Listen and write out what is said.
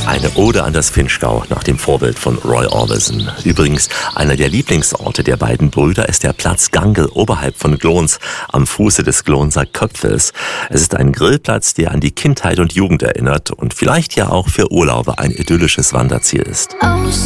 Eine Ode an das Vinschgau nach dem Vorbild von Roy Orbison. Übrigens, einer der Lieblingsorte der beiden Brüder ist der Platz Gangel oberhalb von Glons, am Fuße des Glonser Köpfes. Es ist ein Grillplatz, der an die Kindheit und Jugend erinnert und vielleicht ja auch für Urlauber ein idyllisches Wanderziel ist.